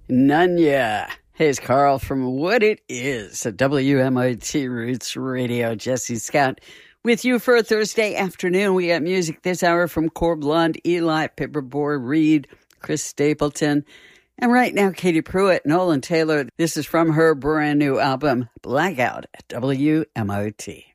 Nunya. Hey, it's Carl from What It Is at WMIT Roots Radio. Jesse Scott with you for a Thursday afternoon. We got music this hour from Core Blonde, Eli, Paperboy Reed, Chris Stapleton, and right now Katie Pruitt, Nolan Taylor. This is from her brand new album, Blackout, at WMIT.